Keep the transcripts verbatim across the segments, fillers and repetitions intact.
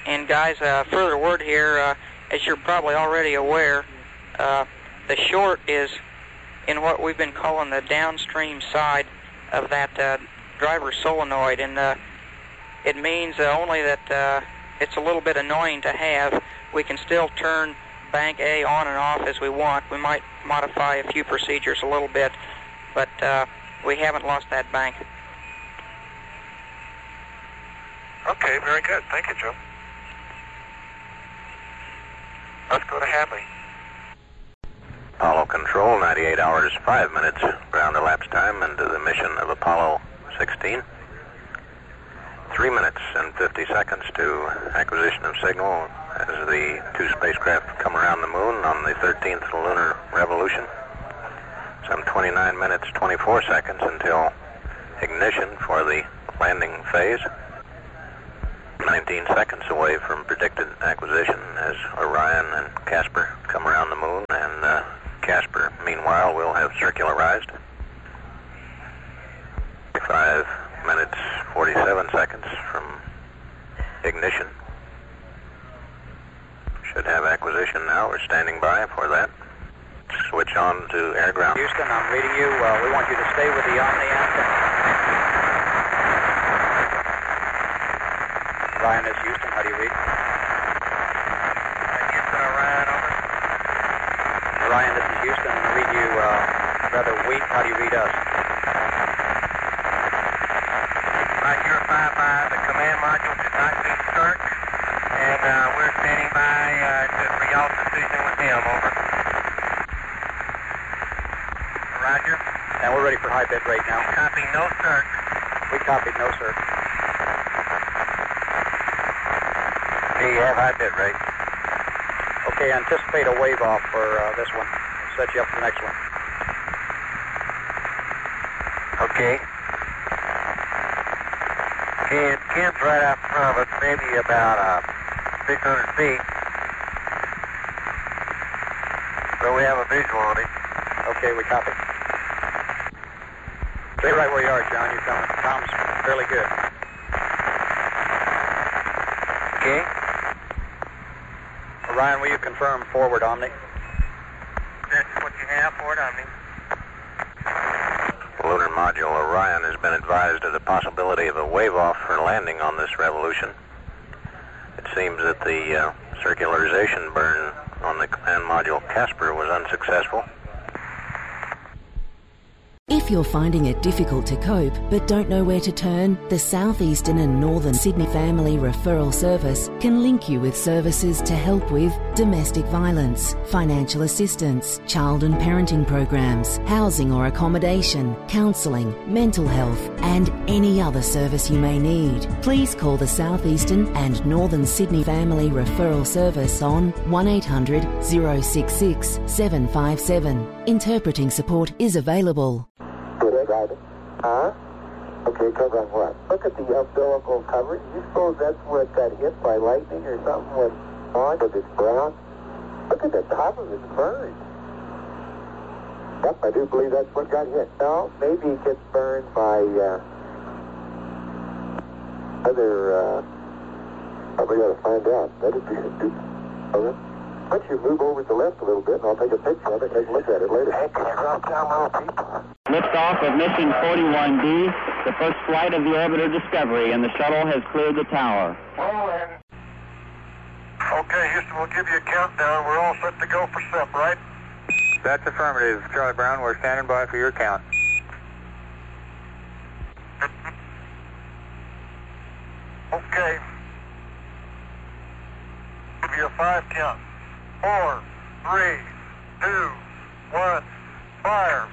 And guys, uh, further word here, uh, as you're probably already aware, uh, the short is in what we've been calling the downstream side of that uh, driver solenoid, and uh, it means uh, only that uh, it's a little bit annoying to have. We can still turn bank A on and off as we want. We might modify a few procedures a little bit, but uh, we haven't lost that bank. Okay, very good. Thank you, Joe. Let's go to Hadley. Apollo Control, ninety-eight hours, five minutes ground elapsed time into the mission of Apollo sixteen. Three minutes and fifty seconds to acquisition of signal as the two spacecraft come around the moon on the thirteenth lunar revolution. Some twenty-nine minutes, twenty-four seconds until ignition for the landing phase. nineteen seconds away from predicted acquisition as Orion and Casper come around the moon, and uh, Casper, meanwhile, will have circularized. Five minutes, forty-seven seconds from ignition. Should have acquisition now. We're standing by for that. Switch on to air ground. Houston, I'm reading you. Uh, we want you to stay with the Omni antenna. Ryan, this is Houston. How do you read? Houston, Orion, over. Ryan, this is Houston. I read you uh, rather weak. How do you read us? Roger, five five. The command module did not be searched, and uh, we're standing by uh, to, for y'all's decision with him, over. Roger. And we're ready for high bit rate now. Copy, no search. We copied, no sir. Okay, you have high bit rate. Okay, anticipate a wave off for uh, this one. Set you up for the next one. Okay. Ken, Ken's right out front of us, maybe about uh, six hundred feet. So we have a visual on it. Okay, we copy. Stay right where you are, John. You're coming. Tom's fairly good. Okay. Orion, will you confirm forward Omni? That's what you have, forward Omni. Lunar module Orion has been advised of the possibility of a wave-off for landing on this revolution. It seems that the uh, circularization burn on the command module Casper was unsuccessful. If you're finding it difficult to cope but don't know where to turn, the Southeastern and Northern Sydney Family Referral Service can link you with services to help with domestic violence, financial assistance, child and parenting programs, housing or accommodation, counselling, mental health and any other service you may need. Please call the Southeastern and Northern Sydney Family Referral Service on one eight hundred, oh six six, seven five seven. Interpreting support is available. Huh? Okay, cover on what? Look at the umbilical cover. You suppose that's where it got hit by lightning or something when on with it's brown? Look at the top of it burned. Yep, I do believe that's what got hit. No, maybe it gets burned by uh, other, uh, probably got to find out. That'd be okay. Why don't you move over to the left a little bit and I'll take a picture of it and take a look at it later. Hey, can you drop down, little people? Liftoff of mission forty-one D, the first flight of the orbiter Discovery, and the shuttle has cleared the tower. Okay, Houston, we'll give you a countdown. We're all set to go for S E P, right? That's affirmative, Charlie Brown. We're standing by for your count. Okay. Give you a five count. Four, three, two, one, fire.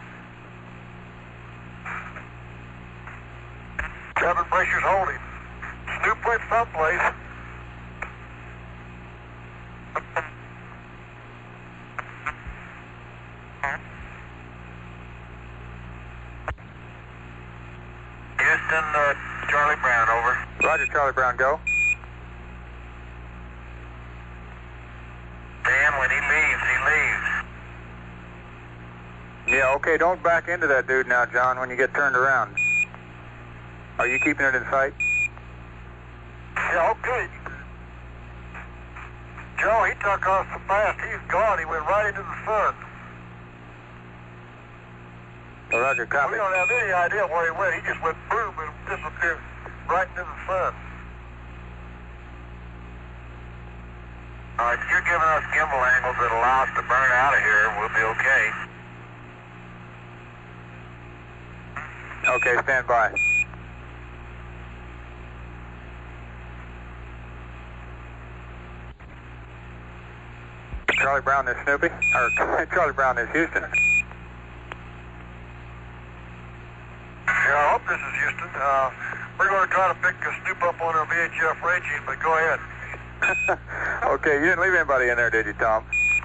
Cabin pressure's holding. Snoop went someplace. Houston, uh, Charlie Brown, over. Roger, Charlie Brown, go. Dan, when he leaves, he leaves. Yeah, okay, don't back into that dude now, John, when you get turned around. Are you keeping it in sight? Yeah, okay. Joe, he took off so fast. He's gone. He went right into the sun. Oh, Roger, copy. We don't have any idea where he went. He just went boom and disappeared right into the sun. All right, you're giving us gimbal angles that allow us to burn out of here. We'll be okay. Okay, stand by. Charlie Brown, this Snoopy? Or Charlie Brown, this Houston? Yeah, I hope this is Houston. Uh, we're going to try to pick a Snoop up on our V H F raging, but go ahead. Okay, you didn't leave anybody in there, did you, Tom?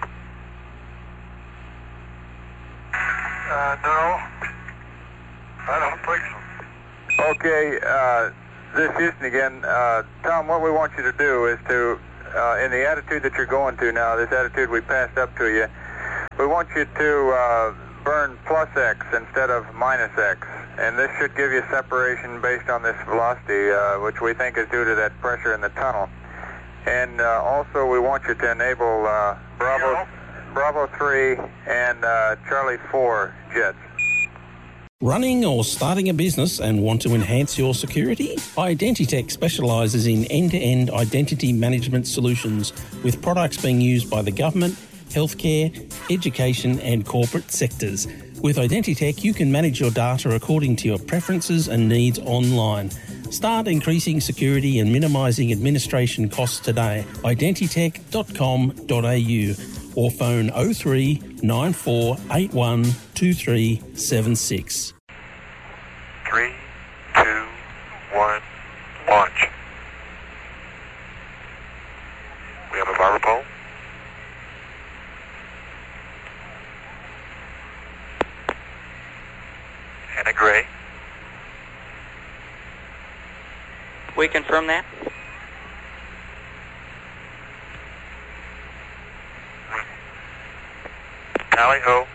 Uh, no. I don't think so. Okay, uh, this is Houston again. Uh, Tom, what we want you to do is to, uh, in the attitude that you're going to now, this attitude we passed up to you, we want you to uh, burn plus X instead of minus X. And this should give you separation based on this velocity, uh, which we think is due to that pressure in the tunnel. And uh, also we want you to enable uh, Bravo, Bravo three and uh, Charlie four jets. Running or starting a business and want to enhance your security? Identitech specialises in end-to-end identity management solutions with products being used by the government, healthcare, education and corporate sectors. With Identitech, you can manage your data according to your preferences and needs online. Start increasing security and minimising administration costs today. identitech dot com dot a u or phone oh three nine four eight one two three seven six. Three, two, one, launch. We have a barber pole. And a gray. We confirm that? Tally ho.